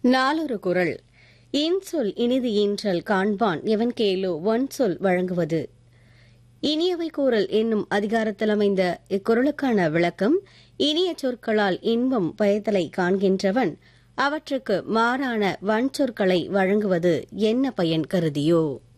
நாளொரு குறள். இன்சொல் இனிது ஈன்றல் காண்பான் எவன் கேளோ வன்சொல் வழங்குவது. இனியவை கூறல் என்னும் அதிகாரத்தில் அமைந்த இக்குறளுக்கான விளக்கம்: இனிய சொற்களால் இன்பம் பயத்தலை காண்கின்றவன் அவற்றுக்கு மாறான வன்சொற்களை வழங்குவது என்ன பயன் கருதியோ.